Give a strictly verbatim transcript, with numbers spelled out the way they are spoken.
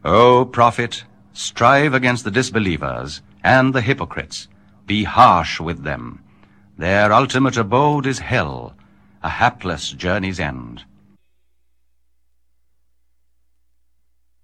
O prophet, strive against the disbelievers and the hypocrites. Be harsh with them. Their ultimate abode is hell, a hapless journey's end.